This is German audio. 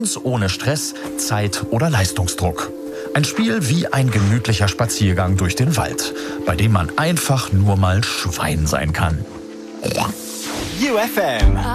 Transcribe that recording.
ohne Stress, Zeit oder Leistungsdruck. Ein Spiel wie ein gemütlicher Spaziergang durch den Wald, bei dem man einfach nur mal Schwein sein kann. UFM